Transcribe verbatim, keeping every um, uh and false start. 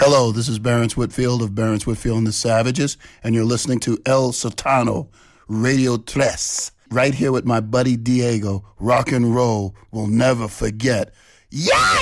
Hello, this is Barrence Whitfield of Barrence Whitfield and the Savages, and you're listening to El Sultano Radio Tres, right here with my buddy Diego. Rock and roll, we'll never forget. Yeah!